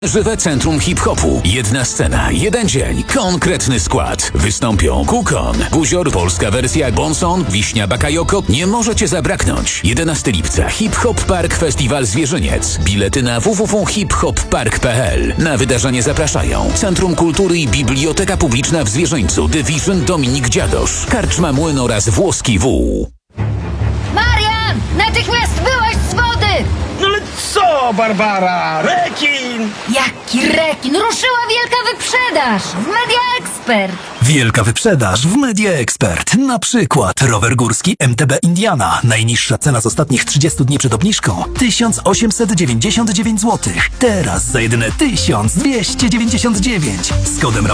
Żywe Centrum Hip-Hopu. Jedna scena, jeden dzień, konkretny skład. Wystąpią Kukon, Buzior, polska wersja Bonson, Wiśnia Bakayoko. Nie możecie zabraknąć. 11 lipca Hip-Hop Park Festiwal Zwierzyniec. Bilety na www.hiphoppark.pl. Na wydarzenie zapraszają Centrum Kultury i Biblioteka Publiczna w Zwierzyńcu, Division Dominik Dziadosz, Karczma Młyn oraz Włoski Wół. Marian! Natychmiast wyłaź z wody! No ale co, Barbara? Rekin! Jaki rekin! Ruszyła wielka wyprzedaż w Media Expert! Wielka wyprzedaż w Media Expert. Na przykład rower górski MTB Indiana. Najniższa cena z ostatnich 30 dni przed obniżką 1899 zł. Teraz za jedyne 1299 z kodem